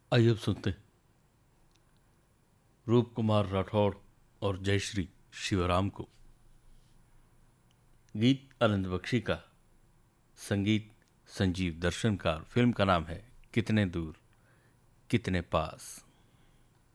आइए अब सुनते हैं रूप कुमार राठौड़ और जयश्री शिवराम को। गीत आनंद बख्शी का, संगीत संजीव दर्शनकार। फिल्म का नाम है कितने दूर कितने पास।